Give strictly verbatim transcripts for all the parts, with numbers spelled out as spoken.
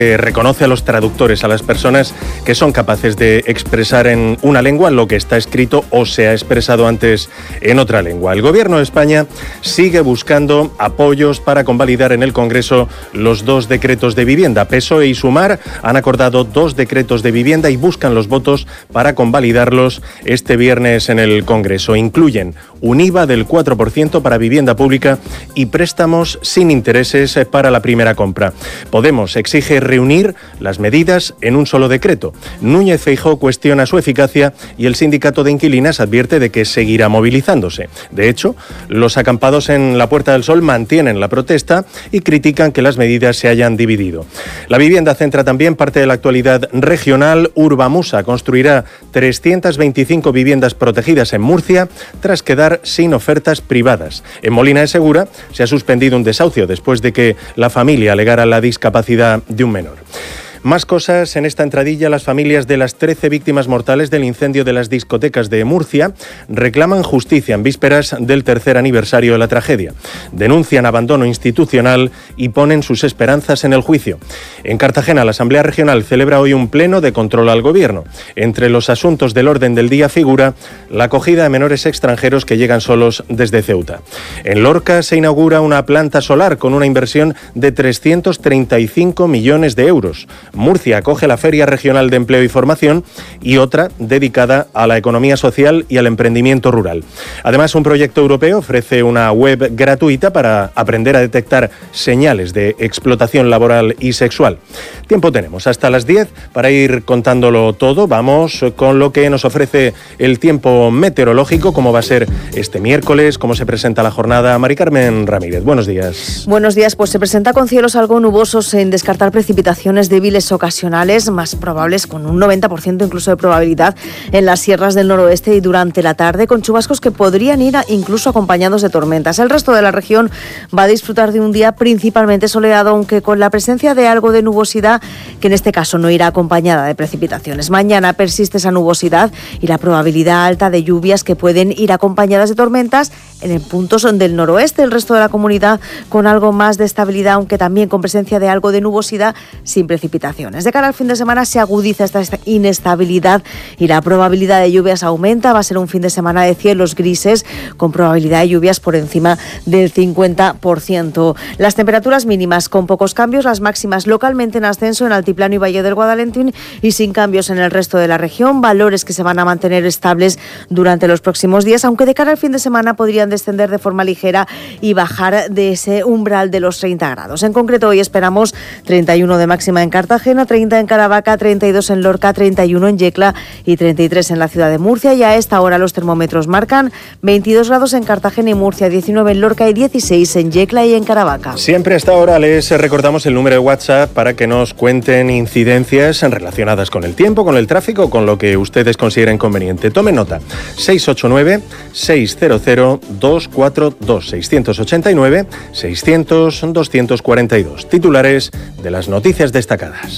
Eh, reconoce a los traductores, a las personas que son capaces de expresar en una lengua lo que está escrito o se ha expresado antes en otra lengua. El Gobierno de España sigue buscando apoyos para convalidar en el Congreso los dos decretos de vivienda. P S O E y Sumar han acordado dos decretos de vivienda y buscan los votos para convalidarlos este viernes en el Congreso. Incluyen un I V A del cuatro por ciento para vivienda pública y préstamos sin intereses para la primera compra. Podemos exige reunir las medidas en un solo decreto. Núñez Feijóo cuestiona su eficacia y el sindicato de inquilinas advierte de que seguirá movilizándose. De hecho, los acampados en la Puerta del Sol mantienen la protesta y critican que las medidas se hayan dividido. La vivienda centra también parte de la actualidad regional. Urbamusa construirá trescientas veinticinco viviendas protegidas en Murcia tras quedar sin ofertas privadas. En Molina de Segura se ha suspendido un desahucio después de que la familia alegara la discapacidad de un menor. Más cosas en esta entradilla. Las familias de las trece víctimas mortales del incendio de las discotecas de Murcia reclaman justicia en vísperas del tercer aniversario de la tragedia. Denuncian abandono institucional y ponen sus esperanzas en el juicio. En Cartagena, la Asamblea Regional celebra hoy un pleno de control al Gobierno. Entre los asuntos del orden del día figura la acogida de menores extranjeros que llegan solos desde Ceuta. En Lorca se inaugura una planta solar con una inversión de trescientos treinta y cinco millones de euros. Murcia acoge la Feria Regional de Empleo y Formación y otra dedicada a la economía social y al emprendimiento rural. Además, un proyecto europeo ofrece una web gratuita para aprender a detectar señales de explotación laboral y sexual. Tiempo tenemos hasta las diez para ir contándolo todo. Vamos con lo que nos ofrece el tiempo meteorológico, cómo va a ser este miércoles, cómo se presenta la jornada. Mari Carmen Ramírez, buenos días. Buenos días, pues se presenta con cielos algo nubosos, sin descartar precipitaciones débiles ocasionales, más probables, con un noventa por ciento incluso de probabilidad en las sierras del noroeste y durante la tarde, con chubascos que podrían ir a, incluso acompañados de tormentas. El resto de la región va a disfrutar de un día principalmente soleado, aunque con la presencia de algo de nubosidad, que en este caso no irá acompañada de precipitaciones. Mañana persiste esa nubosidad y la probabilidad alta de lluvias que pueden ir acompañadas de tormentas en puntos del noroeste. El resto de la comunidad con algo más de estabilidad, aunque también con presencia de algo de nubosidad sin precipitaciones. De cara al fin de semana se agudiza esta inestabilidad y la probabilidad de lluvias aumenta. Va a ser un fin de semana de cielos grises con probabilidad de lluvias por encima del cincuenta por ciento. Las temperaturas mínimas con pocos cambios, las máximas localmente en ascenso en Altiplano y Valle del Guadalentín y sin cambios en el resto de la región. Valores que se van a mantener estables durante los próximos días, aunque de cara al fin de semana podrían descender de forma ligera y bajar de ese umbral de los treinta grados. En concreto, hoy esperamos treinta y uno de máxima en Cartagena, treinta en Caravaca, treinta y dos en Lorca, treinta y uno en Yecla y treinta y tres en la ciudad de Murcia. Y a esta hora los termómetros marcan veintidós grados en Cartagena y Murcia, diecinueve en Lorca y dieciséis en Yecla y en Caravaca. Siempre a esta hora les recordamos el número de WhatsApp para que nos cuenten incidencias relacionadas con el tiempo, con el tráfico, con lo que ustedes consideren conveniente. Tomen nota: seis ocho nueve, seis cero cero, dos cuatro dos, seiscientos ochenta y nueve, seiscientos, doscientos cuarenta y dos. Titulares de las noticias destacadas.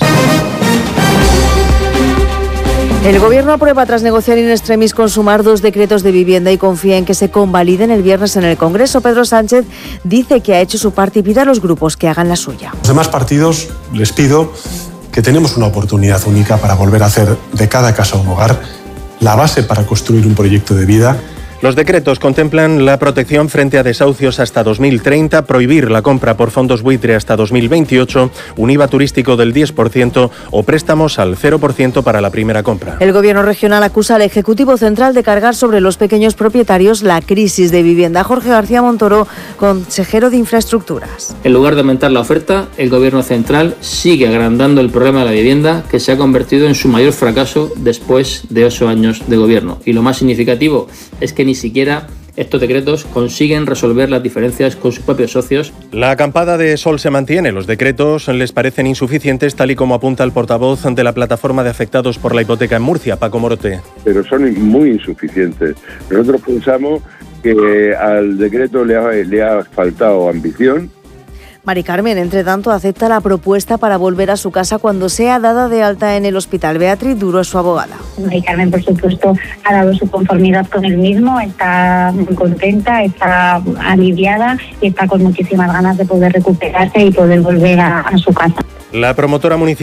El Gobierno aprueba tras negociar in extremis con Sumar dos decretos de vivienda y confía en que se convaliden el viernes en el Congreso. Pedro Sánchez dice que ha hecho su parte y pide a los grupos que hagan la suya. A los demás partidos les pido que tenemos una oportunidad única para volver a hacer de cada casa un hogar, la base para construir un proyecto de vida. Los decretos contemplan la protección frente a desahucios hasta dos mil treinta, prohibir la compra por fondos buitre hasta dos mil veintiocho, un I V A turístico del diez por ciento o préstamos al cero por ciento para la primera compra. El Gobierno regional acusa al Ejecutivo Central de cargar sobre los pequeños propietarios la crisis de vivienda. Jorge García Montoro, consejero de Infraestructuras. En lugar de aumentar la oferta, el Gobierno central sigue agrandando el problema de la vivienda, que se ha convertido en su mayor fracaso después de ocho años de gobierno. Y lo más significativo es que ni Ni siquiera estos decretos consiguen resolver las diferencias con sus propios socios. La acampada de sol se mantiene. Los decretos les parecen insuficientes, tal y como apunta el portavoz de la plataforma de afectados por la hipoteca en Murcia, Paco Morote. Pero son muy insuficientes. Nosotros pensamos que al decreto le ha, le ha faltado ambición. Mari Carmen, entre tanto, acepta la propuesta para volver a su casa cuando sea dada de alta en el hospital. Beatriz Duro es su abogada. Mari Carmen, por supuesto, ha dado su conformidad con el mismo, está muy contenta, está aliviada y está con muchísimas ganas de poder recuperarse y poder volver a, a su casa. La promotora municipal